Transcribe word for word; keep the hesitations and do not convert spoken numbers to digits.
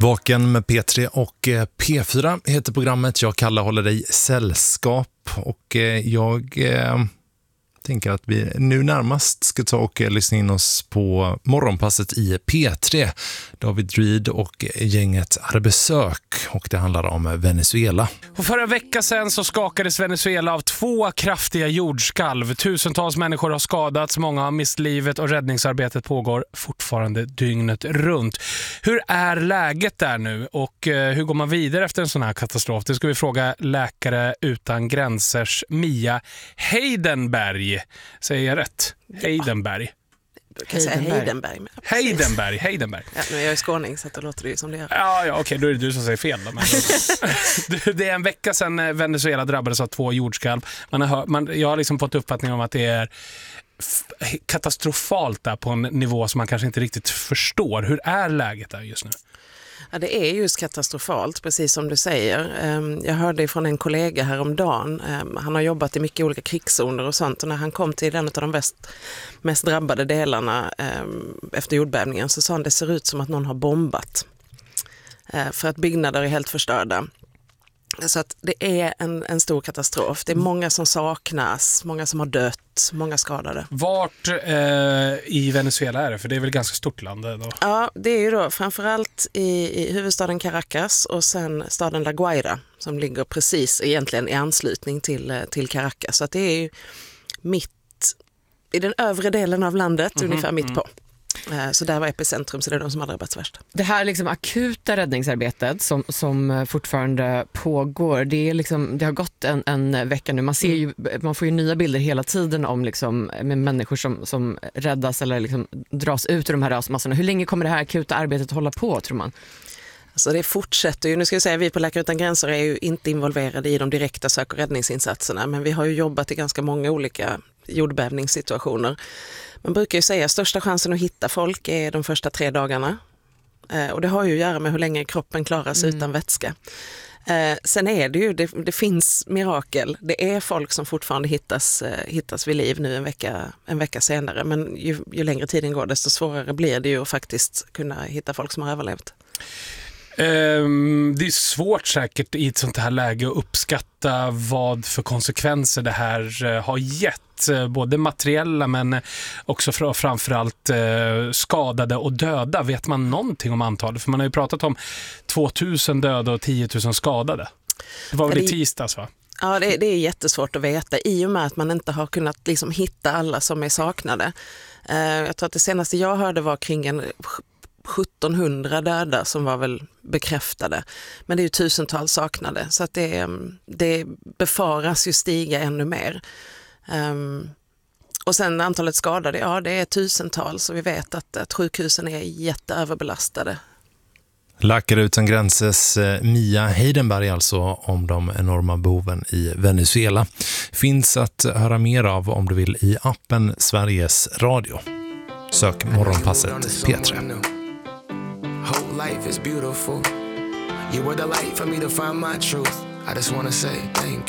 Vaken med P tre och P fyra heter programmet. Jag Kalle håller dig sällskap och jag eh, tänker att vi nu närmast ska ta och lyssna in oss på morgonpasset i P tre. David Reed och gänget hade besök och det handlar om Venezuela. Och förra veckan sedan så skakades Venezuela av två kraftiga jordskalv. Tusentals människor har skadats, många har mist livet och räddningsarbetet pågår fortfarande dygnet runt. Hur är läget där nu och eh, hur går man vidare efter en sån här katastrof? Det ska vi fråga Läkare utan gränsers Mia Heidenberg. Säger jag rätt? Heidenberg. Du kan säga Heidenberg. Med. Heidenberg, Heidenberg. Ja, nu är jag i skåning så att det låter det som det är. Ja, ja okej, okay, då är det du som säger fel. Då, men då. Det är en vecka sedan Venezuela drabbades av två jordskalv. Man har hört, man, jag har liksom fått uppfattning om att det är f- katastrofalt där på en nivå som man kanske inte riktigt förstår. Hur är läget där just nu? Ja, det är just katastrofalt, precis som du säger. Jag hörde från en kollega häromdagen. Han har jobbat i mycket olika krigszoner och sånt. Och när han kom till en av de mest, mest drabbade delarna efter jordbävningen så sa han att det ser ut som att någon har bombat. För att byggnader är helt förstörda. Så att det är en, en stor katastrof. Det är många som saknas, många som har dött, många skadade. Vart eh, i Venezuela är det? För det är väl ganska stort land då? Ja, det är ju då framförallt i, i huvudstaden Caracas och sen staden La Guaira som ligger precis egentligen i anslutning till, till Caracas. Så att det är ju mitt i den övre delen av landet, mm-hmm, ungefär mitt på. Så där var epicentrum, så det är de som har drabbats värst. Det här liksom akuta räddningsarbetet som, som fortfarande pågår, det, är liksom, det har gått en, en vecka nu. Man, ser ju, man får ju nya bilder hela tiden om liksom, med människor som, som räddas eller liksom dras ut ur de här rasmassorna. Hur länge kommer det här akuta arbetet hålla på, tror man? Alltså det fortsätter ju. Nu ska jag säga, vi på Läkare utan gränser är ju inte involverade i de direkta sök- och räddningsinsatserna, men vi har ju jobbat i ganska många olika jordbävningssituationer. Man brukar ju säga att största chansen att hitta folk är de första tre dagarna. Eh, och det har ju att göra med hur länge kroppen klarar sig mm. utan vätska. Eh, sen är det ju, det, det finns mirakel. Det är folk som fortfarande hittas, eh, hittas vid liv nu en vecka, en vecka senare. Men ju, ju längre tiden går desto svårare blir det ju att faktiskt kunna hitta folk som har överlevt. Um, det är svårt säkert i ett sånt här läge att uppskatta vad för konsekvenser det här uh, har gett. Uh, både materiella men också fr- framförallt uh, skadade och döda. Vet man någonting om antalet? För man har ju pratat om tvåtusen döda och tio tusen skadade. Det var väl i tisdags, va? Ja, det, det är jättesvårt att veta i och med att man inte har kunnat liksom hitta alla som är saknade. Uh, jag tror att det senaste jag hörde var kring en sjuttonhundra döda som var väl bekräftade. Men det är ju tusentals saknade. Så att det, det befaras ju stiga ännu mer. Um, och sen antalet skadade, ja det är tusentals. Och vi vet att, att sjukhusen är jätteöverbelastade. Läkare utan gränsers Mia Heidenberg alltså om de enorma behoven i Venezuela. Finns att höra mer av om du vill i appen Sveriges Radio. Sök morgonpasset P tre. Whole life is beautiful. You were the light for me to find my truth. I just wanna say thank you.